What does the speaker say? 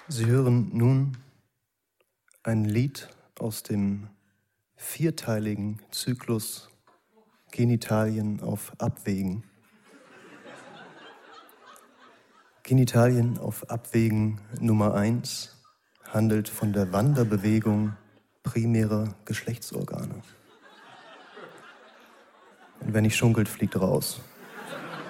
Sie hören nun ein Lied aus dem vierteiligen Zyklus Genitalien auf Abwägen. Genitalien auf Abwägen Nummer 1 handelt von der Wanderbewegung primärer Geschlechtsorgane. Und wer nicht schunkelt, fliegt raus.